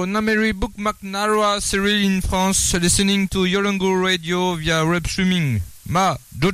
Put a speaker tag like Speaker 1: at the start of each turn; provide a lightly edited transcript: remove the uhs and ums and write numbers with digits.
Speaker 1: So, Nameri Book Narwa Cyril in France, listening to Yolongo Radio via web streaming. Ma, dot.